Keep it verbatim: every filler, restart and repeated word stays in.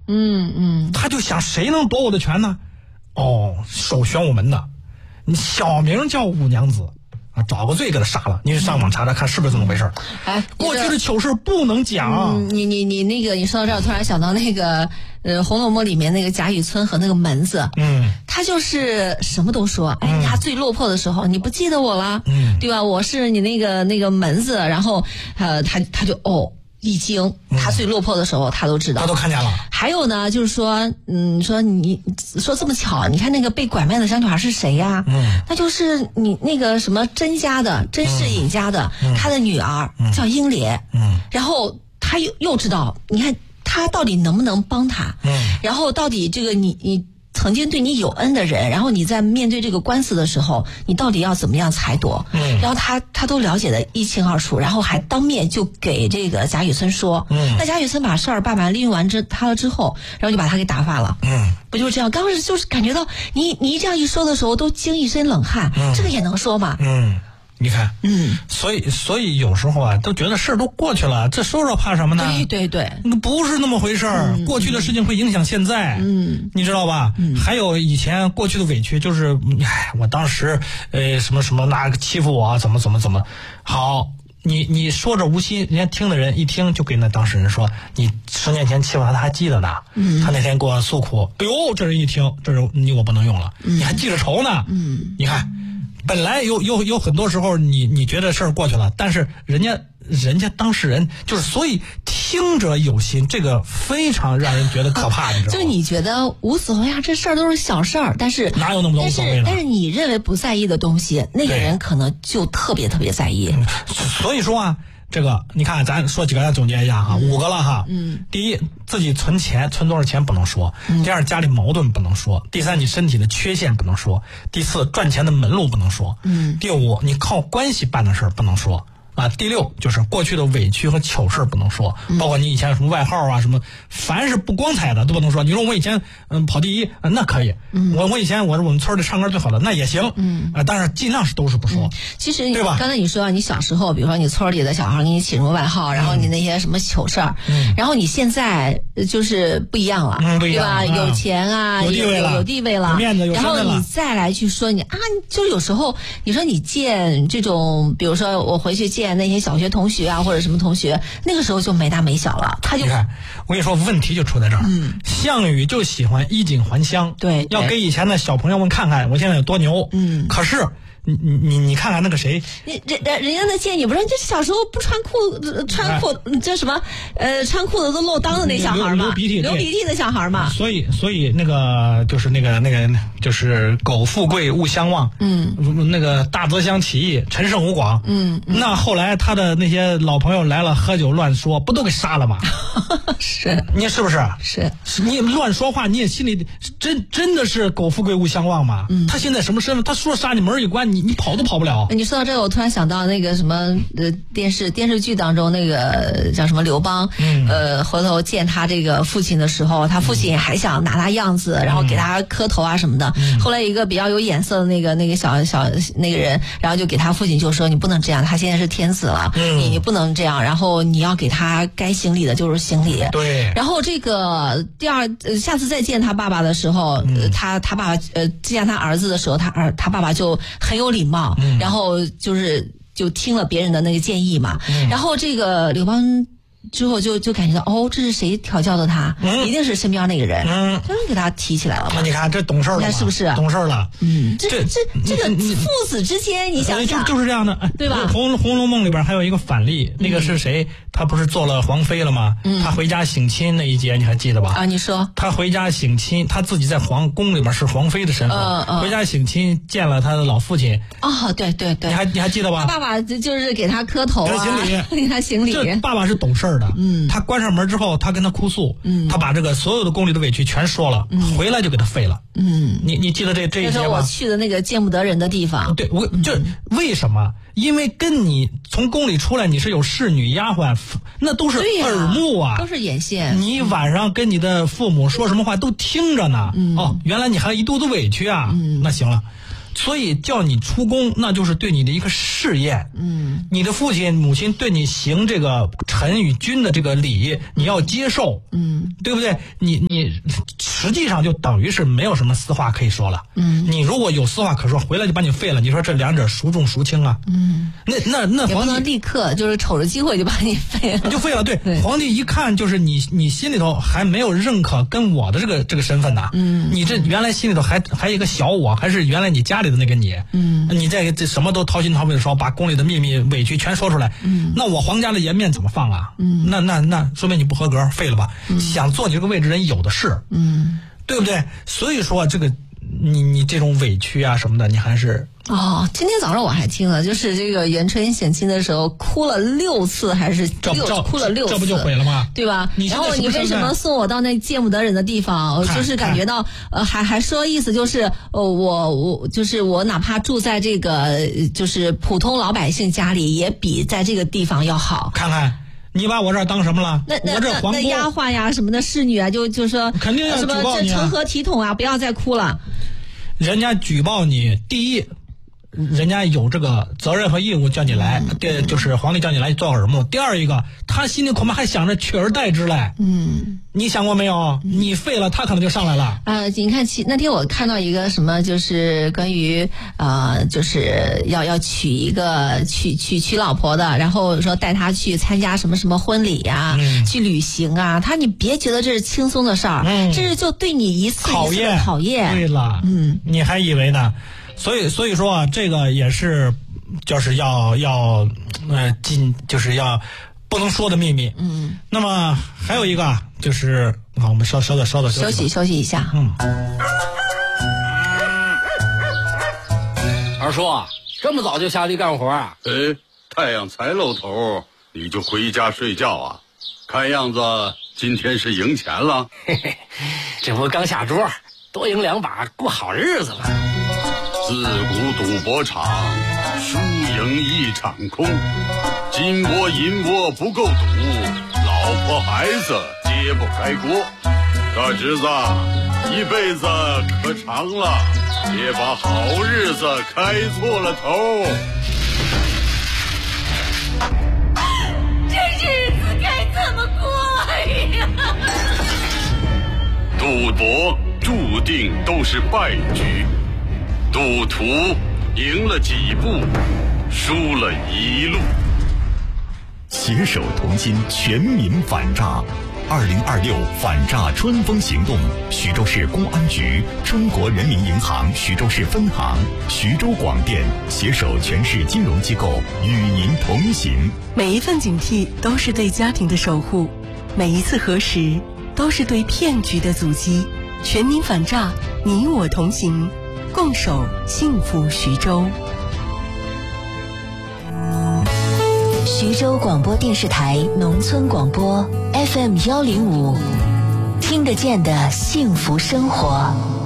嗯嗯， 他就想谁能夺我的权呢？哦，守玄武门的，你小名叫武娘子。找个罪给他杀了，你上网查查看是不是这么回事？ 哎， 过去的糗事不能讲。 嗯、你你你那个，你说到这儿，突然想到那个呃，《红楼梦》里面那个贾雨村和那个门子， 嗯， 他就是什么都说。哎，他最落魄的时候，你不记得我了， 嗯， 对吧？我是你那个那个门子，然后呃，他他就哦。一惊，他最落魄的时候，他都知道， 他都看见了。 还有呢，就是说，嗯，说你说这么巧，你看那个被拐卖的小女孩是谁呀？嗯，那就是你那个什么甄家的甄士隐家的，嗯、他的女儿、嗯、叫英莲。嗯，然后他又又知道，你看他到底能不能帮他？嗯，然后到底这个你你。曾经对你有恩的人，然后你在面对这个官司的时候，你到底要怎么样裁夺？嗯，然后他他都了解的一清二楚，然后还当面就给这个贾雨村说，嗯，那贾雨村把事儿办完利用完之他了之后，然后就把他给打发了，嗯，不就是这样？当时就是感觉到你你这样一说的时候，都惊一身冷汗，嗯、这个也能说吗？ 嗯。你看， 嗯， 所以所以有时候啊，都觉得事儿都过去了，这说说怕什么呢？ 对对对， 不是那么回事儿、嗯。过去的事情会影响现在，嗯，你知道吧？嗯，还有以前过去的委屈，就是，哎，我当时，呃，什么什么那个欺负我，怎么怎么怎么，好，你你说者无心，人家听的人一听就给那当事人说，你十年前欺负他，他还记得呢，嗯，他那天给我诉苦，哎呦，这人一听，这人你我不能用了，嗯、你还记着仇呢，嗯，你看。本来有有有很多时候你你觉得事儿过去了，但是人家人家当事人就是，所以听者有心，这个非常让人觉得可怕，你知道吗？ 就你觉得无所谓啊，这事儿都是小事儿，但是哪有那么多无所谓呢？ 但是你认为不在意的东西，那个人可能就特别特别在意。 嗯、所以说啊。这个你看，咱说几个，咱总结一下哈，嗯、五个了哈。嗯。第一，自己存钱存多少钱不能说；嗯、第二，家里矛盾不能说；第三，你身体的缺陷不能说；第四，赚钱的门路不能说；嗯。第五，你靠关系办的事儿不能说。啊，第六就是过去的委屈和糗事不能说，包括你以前有什么外号啊，什么凡是不光彩的都不能说。你说我以前嗯跑第一，啊、那可以，嗯、我我以前我是我们村里唱歌最好的，那也行，嗯啊，但是尽量是都是不说。嗯、 其实对吧？刚才你说你小时候，比如说你村里的小孩给你起什么外号，然后你那些什么糗事儿，嗯，然后你现在就是不一样了， 嗯，不一样， 对吧？ 嗯、 有钱啊， 有地位了， 有地位了， 有面子，有身份了。 然后你再来去说你啊，就有时候你说你见这种，比如说我回去见。那些小学同学啊，或者什么同学，那个时候就没大没小了。他就你看，我跟你说，问题就出在这儿。嗯，项羽就喜欢衣锦还乡， 对， 要给以前的小朋友们看看我现在有多牛。嗯，可是你你你你看看那个谁， 人人人家那见你不是，这小时候不穿裤穿裤这什么呃穿裤子都漏裆的那小孩嘛， 流鼻涕流鼻涕的小孩嘛。 所以所以那个就是那个那个就是苟富贵勿相忘。嗯，那个大泽乡起义，陈胜吴广。嗯，那后来他的那些老朋友来了，喝酒乱说，不都给杀了吗？ 是， 你是不是？ 是， 你乱说话，你也心里真真的是苟富贵勿相忘吗？嗯，他现在什么身份？他说杀你门一关，你你跑都跑不了。 你说到这个，我突然想到那个什么呃电视电视剧当中那个叫什么刘邦，嗯、呃回头见他这个父亲的时候，他父亲还想拿他样子，嗯、然后给他磕头啊什么的。嗯、后来一个比较有眼色的那个那个小小那个人，然后就给他父亲就说：“你不能这样，他现在是天子了，嗯、你你不能这样，然后你要给他该行礼的就是行礼。” 对。 然后这个第二，呃、下次再见他爸爸的时候，嗯、呃、他他爸爸呃见他儿子的时候，他儿他爸爸就很有礼貌。嗯、然后就是就听了别人的那个建议嘛，嗯、然后这个刘邦之后就就感觉到哦，这是谁调教的他？嗯、一定是身边那个人，嗯，就给他提起来了。 那你看这懂事了， 你看是不是懂事了？ 嗯，这这这个父子之间，你想想， 就就是这样的， 对吧？ 红红楼梦里边还有一个反例，那个是谁？他不是做了皇妃了吗？嗯，他回家省亲那一节你还记得吧？ 啊，你说他回家省亲，他自己在皇宫里边是皇妃的身份， 嗯嗯， 回家省亲见了他的老父亲。 哦，对对对， 你还你还记得吧？ 他爸爸就是给他磕头啊， 给他行礼， 给他行礼。 这爸爸是懂事的，嗯，他关上门之后，他跟他哭诉，嗯，他把这个所有的宫里的委屈全说了，嗯，回来就给他废了，嗯，你你记得这这一节吗？ 就是我去的那个见不得人的地方。 对，我就、嗯、为什么？因为跟你从宫里出来，你是有侍女丫鬟，那都是耳目啊， 都是眼线。 你晚上跟你的父母说什么话都听着呢。嗯、哦，原来你还一肚子委屈啊。嗯、那行了， 所以叫你出宫，那就是对你的一个试验。嗯，你的父亲母亲对你行这个臣与君的这个礼，你要接受。嗯，对不对？你你实际上就等于是没有什么私话可以说了。嗯，你如果有私话可说，回来就把你废了。你说这两者孰重孰轻啊？嗯，那那那皇帝也不能立刻就是瞅着机会就把你废了， 就废了。对，对皇帝一看就是你你心里头还没有认可跟我的这个这个身份呢。嗯，你这原来心里头还还有一个小我，还是原来你家里的那个你。嗯，你在这什么都掏心掏肺的时候，把宫里的秘密委屈全说出来。嗯，那我皇家的颜面怎么放啊？嗯，那那那说明你不合格，废了吧。嗯，想做你这个位置人有的是。嗯，对不对？所以说这个你你这种委屈啊什么的，你还是。 哦，今天早上我还听了，就是这个元春省亲的时候哭了六次，还是六哭了六次， 这不就毁了吗？ 对吧？然后你为什么送我到那见不得人的地方？就是感觉到呃，还还说意思就是呃，我我就是我哪怕住在这个就是普通老百姓家里，也比在这个地方要好。 看看。你把我这儿当什么了？ 那那我这皇宫那丫鬟呀什么的侍女啊，就就说肯定要什么这成何体统啊！不要再哭了。 人家举报你，第一，人家有这个责任和义务叫你来，这、嗯、就是皇帝叫你来做耳目。第二一个，他心里恐怕还想着取而代之嘞。嗯，你想过没有？你废了，他可能就上来了。 呃，你看，其那天我看到一个什么，就是关于呃，就是要要娶一个娶娶娶老婆的，然后说带他去参加什么什么婚礼呀、啊嗯，去旅行啊。他你别觉得这是轻松的事儿、嗯，这是就对你一次一次的考验。 对了，嗯，你还以为呢？所以，所以说啊，这个也是，就是要要，呃，禁，就是要不能说的秘密。嗯。那么还有一个就是，啊，我们稍稍的稍的休息休息一下。 嗯。 二叔，这么早就下地干活啊？ 哎，太阳才露头，你就回家睡觉啊？看样子今天是赢钱了。 嘿嘿，这不刚下桌，多赢两把，过好日子了。 自古赌博场，输赢一场空。金窝银窝不够赌，老婆孩子揭不开锅。大侄子，一辈子可长了，别把好日子开错了头。 这日子该怎么过呀？ 赌博注定都是败局。赌徒赢了几步，输了一路。 携手同心，全民反诈。二零二六反诈春风行动，徐州市公安局、中国人民银行徐州市分行、徐州广电携手全市金融机构与您同行。 每一份警惕都是对家庭的守护，每一次核实都是对骗局的阻击。全民反诈，你我同行，共守幸福徐州。 徐州广播电视台农村广播 F M 幺零五，听得见的幸福生活。